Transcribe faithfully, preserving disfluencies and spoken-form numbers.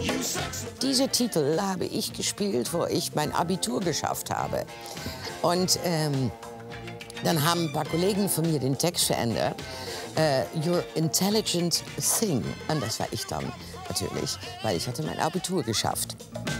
Diese Titel habe ich gespielt, wo ich mein Abitur geschafft habe. Und ähm, dann haben ein paar Kollegen von mir den Text verändert. Uh, You're intelligent thing. Und das war ich dann natürlich, weil ich hatte mein Abitur geschafft.